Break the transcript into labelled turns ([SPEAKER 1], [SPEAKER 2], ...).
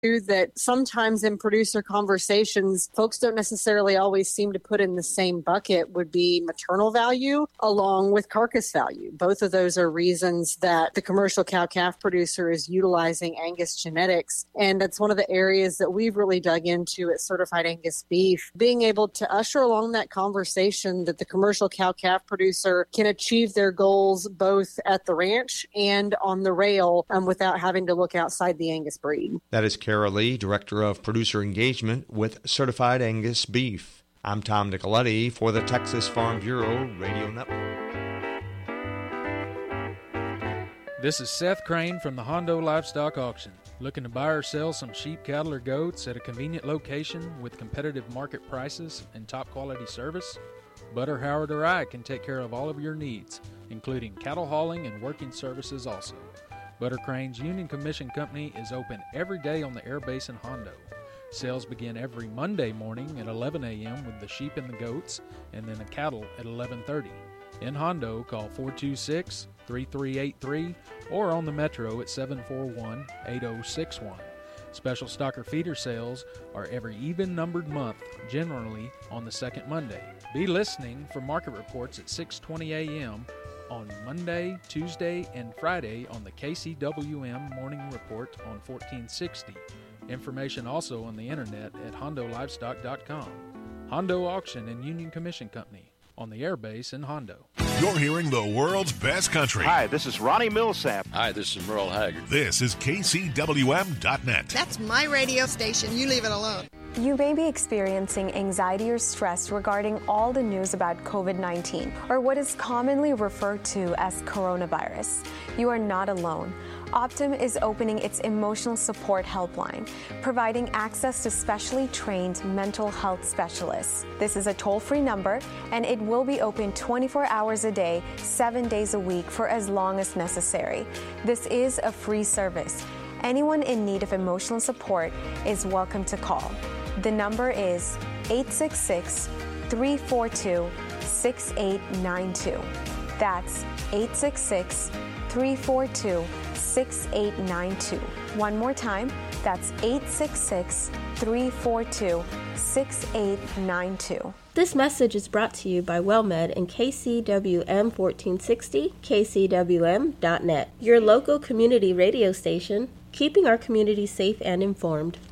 [SPEAKER 1] that sometimes in producer conversations, folks don't necessarily always seem to put in the same bucket would be maternal value along with carcass value. Both of those are reasons that the commercial cow-calf producer is utilizing Angus genetics. And that's one of the areas that we've really dug into at Certified Angus Beef, being able to usher along that conversation that the commercial cow-calf producer can achieve their goals both at the ranch and on the rail without having to look outside the Angus breed.
[SPEAKER 2] That is Kara Lee, Director of Producer Engagement with Certified Angus Beef. I'm Tom Nicoletti for the Texas Farm Bureau Radio Network.
[SPEAKER 3] This is Seth Crane from the Hondo Livestock Auction. Looking to buy or sell some sheep, cattle, or goats at a convenient location with competitive market prices and top quality service? Butter, Howard, or I can take care of all of your needs, including cattle hauling and working services also. Butter Crane's Union Commission Company is open every day on the air base in Hondo. Sales begin every Monday morning at 11 a.m. with the sheep and the goats, and then the cattle at 11:30. In Hondo, call 426-3383 or on the Metro at 741-8061. Special stocker feeder sales are every even-numbered month, generally on the second Monday. Be listening for market reports at 6:20 a.m. on Monday, Tuesday, and Friday on the KCWM Morning Report on 1460. Information also on the internet at hondolivestock.com. Hondo Auction and Union Commission Company on the airbase in Hondo.
[SPEAKER 4] You're hearing the world's best country.
[SPEAKER 5] Hi, this is Ronnie Millsap.
[SPEAKER 6] Hi, this is Merle Haggard.
[SPEAKER 4] This is KCWM.net.
[SPEAKER 7] That's my radio station. You leave it alone.
[SPEAKER 8] You may be experiencing anxiety or stress regarding all the news about COVID-19, or what is commonly referred to as coronavirus. You are not alone. Optum is opening its emotional support helpline, providing access to specially trained mental health specialists. This is a toll-free number, and it will be open 24 hours a day, 7 days a week for as long as necessary. This is a free service. Anyone in need of emotional support is welcome to call. The number is 866-342-6892. That's 866-342-6892. One more time, that's 866-342-6892.
[SPEAKER 9] This message is brought to you by WellMed and KCWM 1460, KCWM.net, your local community radio station, keeping our community safe and informed.